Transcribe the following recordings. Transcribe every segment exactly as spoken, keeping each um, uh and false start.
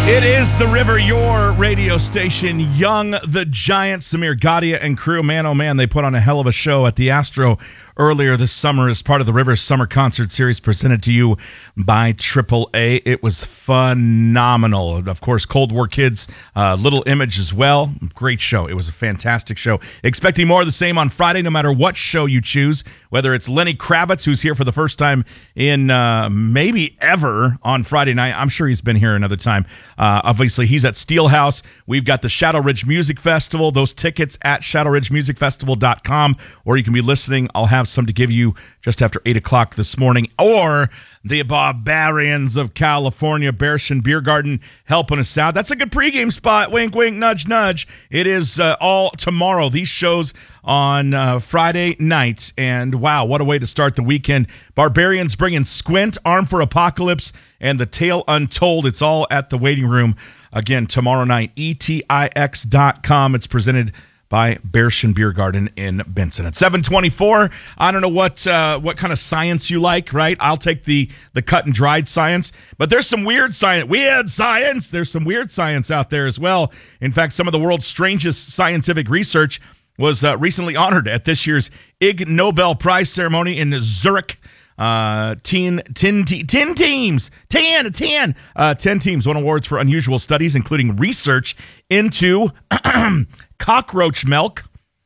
It is The River, your radio station. Young the Giant, Samir Gadia and crew. Man, oh man, they put on a hell of a show at the Astro earlier this summer as part of the River Summer Concert Series presented to you by triple A. It was phenomenal. Of course, Cold War Kids, uh, Little Image as well. Great show. It was a fantastic show. Expecting more of the same on Friday, no matter what show you choose, whether it's Lenny Kravitz, who's here for the first time in uh, maybe ever on Friday night. I'm sure he's been here another time. Uh, obviously, he's at Steelhouse. We've got the Shadow Ridge Music Festival. Those tickets at shadow ridge music festival dot com, or you can be listening. I'll have some to give you just after eight o'clock this morning. Or the Barbarians of California, Bearshin Beer Garden, helping us out. That's a good pregame spot. Wink, wink, nudge, nudge. It is uh, all tomorrow. These shows on uh, Friday night. And wow, what a way to start the weekend. Barbarians bringing Squint, Arm for Apocalypse, and The Tale Untold. It's all at the waiting room. Again, tomorrow night, E T I X dot com. It's presented by Bearshin Beer Garden in Benson. At seven twenty-four, I don't know what uh, what kind of science you like, right? I'll take the the cut and dried science, but there's some weird science. Weird science. There's some weird science out there as well. In fact, some of the world's strangest scientific research was uh, recently honored at this year's Ig Nobel Prize ceremony in Zurich. Uh, ten, ten, ten teams, ten, ten, uh, ten teams won awards for unusual studies, including research into cockroach milk.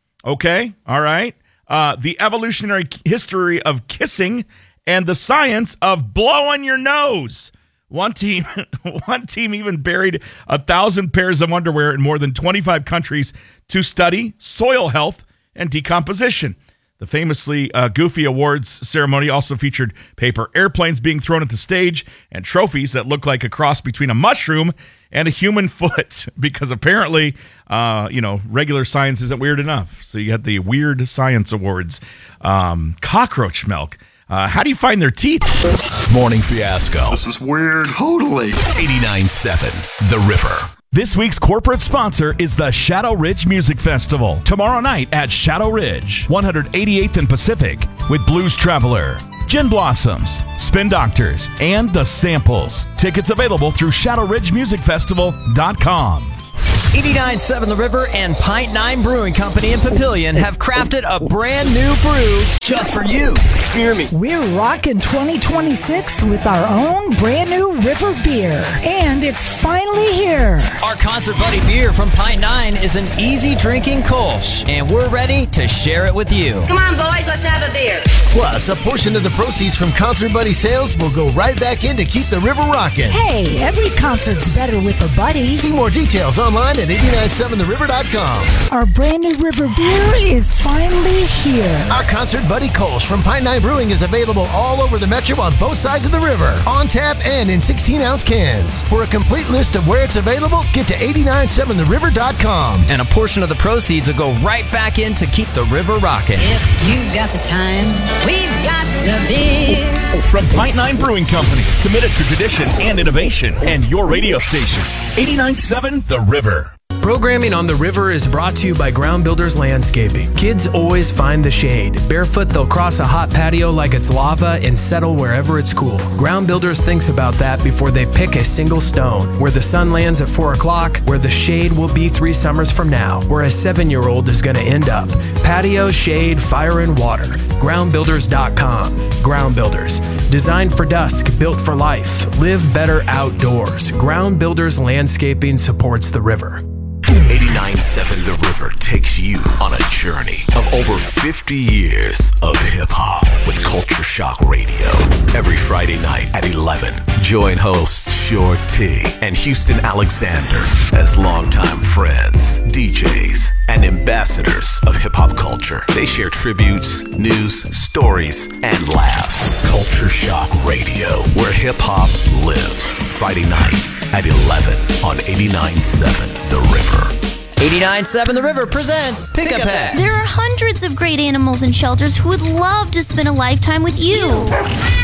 Okay, all right. Uh, the evolutionary history of kissing and the science of blowing your nose. One team, one team even buried a thousand pairs of underwear in more than twenty-five countries to study soil health and decomposition. The famously uh, goofy awards ceremony also featured paper airplanes being thrown at the stage and trophies that look like a cross between a mushroom and a human foot, because apparently, uh, you know, regular science isn't weird enough. So you had the Weird Science Awards. Um, cockroach milk. Uh, how do you find their teeth? Morning Fiasco. This is weird. Totally. eighty-nine point seven The River. This week's corporate sponsor is the Shadow Ridge Music Festival. Tomorrow night at Shadow Ridge, one eighty-eighth and Pacific, with Blues Traveler, Gin Blossoms, Spin Doctors, and The Samples. Tickets available through shadow ridge music festival dot com. eighty-nine point seven The River and Pint Nine Brewing Company in Papillion have crafted a brand new brew just for you. Hear me. We're rocking twenty twenty-six with our own brand new River beer, and it's finally here. Our Concert Buddy beer from Pint Nine is an easy drinking Kolsch, and we're ready to share it with you. Come on, boys, let's have a beer. Plus, a portion of the proceeds from Concert Buddy sales will go right back in to keep the river rocking. Hey, every concert's better with a buddy. See more details online at eighty-nine point seven the river dot com. Our brand new River beer is finally here. Our Concert Buddy Kolsch from Pine Nine Brewing is available all over the metro on both sides of the river, on tap and in sixteen ounce cans. For a complete list of where it's available, get to eighty-nine point seven the river dot com. And a portion of the proceeds will go right back in to keep the river rocking. If you got the time, we've got the beer. From Pint Nine Brewing Company, committed to tradition and innovation, and your radio station, eighty-nine point seven The River. Programming on The River is brought to you by Ground Builders Landscaping. Kids always find the shade. Barefoot, they'll cross a hot patio like it's lava and settle wherever it's cool. Ground Builders thinks about that before they pick a single stone. Where the sun lands at four o'clock, where the shade will be three summers from now, where a seven-year-old is going to end up. Patio, shade, fire, and water. ground builders dot com. Ground Builders. Designed for dusk, built for life. Live better outdoors. Ground Builders Landscaping supports The River. eighty-nine point seven The River takes you on a journey of over fifty years of hip-hop with Culture Shock Radio. Every Friday night at eleven, join hosts Short T and Houston Alexander as longtime friends, D Js, and ambassadors of hip-hop culture. They share tributes, news, stories, and laughs. Culture Shock Radio, where hip-hop lives. Friday nights at eleven on eighty-nine point seven The River. eighty-nine point seven The River presents Pick a Pet. There are hundreds of great animals in shelters who would love to spend a lifetime with you.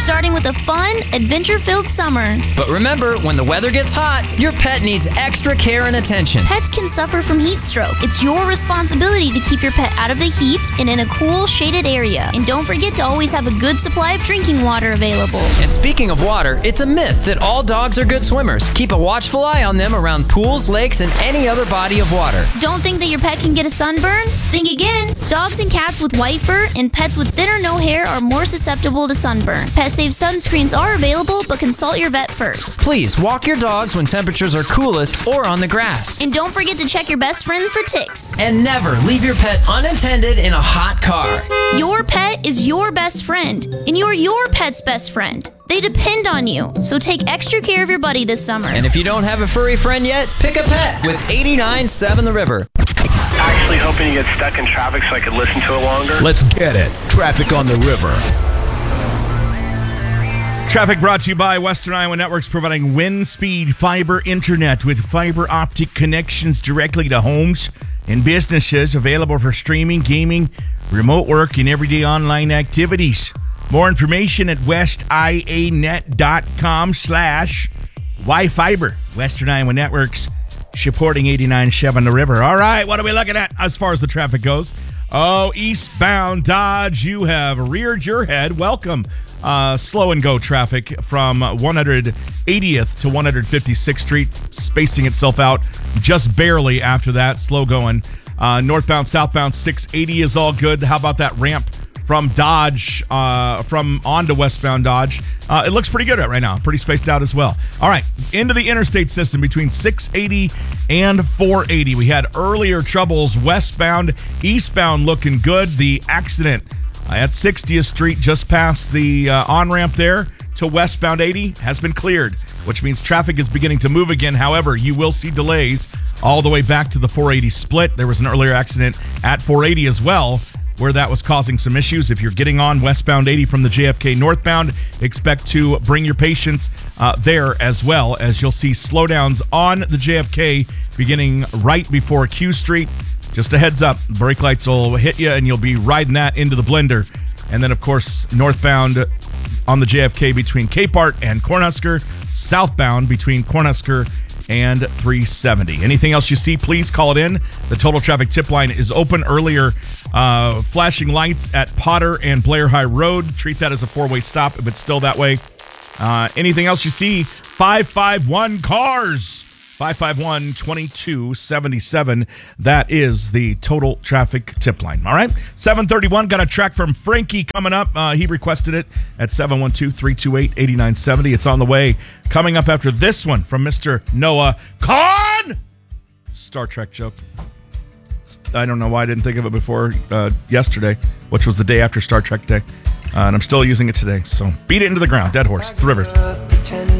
starting with a fun, adventure-filled summer. But remember, when the weather gets hot, your pet needs extra care and attention. Pets can suffer from heat stroke. It's your responsibility to keep your pet out of the heat and in a cool, shaded area. And don't forget to always have a good supply of drinking water available. And speaking of water, it's a myth that all dogs are good swimmers. Keep a watchful eye on them around pools, lakes, and any other body of water. Don't think that your pet can get a sunburn? Think again. Dogs and cats with white fur and pets with thin or no hair are more susceptible to sunburn. Pet-safe sunscreens are available, but consult your vet first. Please walk your dogs when temperatures are coolest or on the grass. And don't forget to check your best friend for ticks. And never leave your pet unattended in a hot car. Your pet is your best friend, and you're your pet's best friend. They depend on you, so take extra care of your buddy this summer. And if you don't have a furry friend yet, pick a pet with eighty-nine seven The River. Actually hoping you get stuck in traffic so I could listen to it longer. Let's get it. Traffic on the river. Traffic brought to you by Western Iowa Networks, providing wind speed fiber internet with fiber optic connections directly to homes and businesses, available for streaming, gaming, remote work, and everyday online activities. More information at westianet.com slash Wi-Fiber. Western Iowa Networks, supporting eighty-nine seven The River. All right, what are we looking at as far as the traffic goes? Oh, eastbound Dodge, you have reared your head. Welcome. Uh, slow and go traffic from one hundred eightieth to one hundred fifty-sixth Street, spacing itself out just barely after that. Slow going. Uh, northbound, southbound six eighty is all good. How about that ramp from Dodge, uh, from onto westbound Dodge? Uh, it looks pretty good right now. Pretty spaced out as well. All right, into the interstate system between six eighty and four eighty. We had earlier troubles westbound, eastbound looking good. The accident uh, at sixtieth Street, just past the uh, on-ramp there to westbound eighty, has been cleared, which means traffic is beginning to move again. However, you will see delays all the way back to the four eighty split. There was an earlier accident at four eighty as well, where that was causing some issues. If you're getting on westbound eighty from the J F K northbound, expect to bring your patience uh, there, as well as you'll see slowdowns on the J F K beginning right before Q Street. Just a heads up, brake lights will hit you and you'll be riding that into the blender. And then, of course, northbound on the J F K between Capehart and Cornhusker, southbound between Cornhusker and three seventy. Anything else you see, please call it in. The total traffic tip line is open. Earlier, uh, flashing lights at Potter and Blair High Road. Treat that as a four-way stop if it's still that way. Uh, anything else you see, five five one cars. five five one, two two seven seven. That is the total traffic tip line. All right. seven thirty-one. Got a track from Frankie coming up. Uh, he requested it at seven one two, three two eight, eight nine seven zero. It's on the way. Coming up after this one from Mister Noah Kahn. Star Trek joke. I don't know why I didn't think of it before uh, yesterday, which was the day after Star Trek Day. Uh, and I'm still using it today. So beat it into the ground. Dead horse. It's the river.